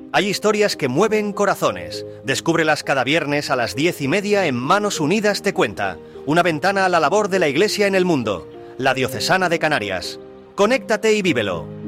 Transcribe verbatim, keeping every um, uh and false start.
Hay historias que mueven corazones. Descúbrelas cada viernes a las diez y media en Manos Unidas Te Cuenta. Una ventana a la labor de la Iglesia en el mundo. La Diocesana de Canarias. Conéctate y vívelo.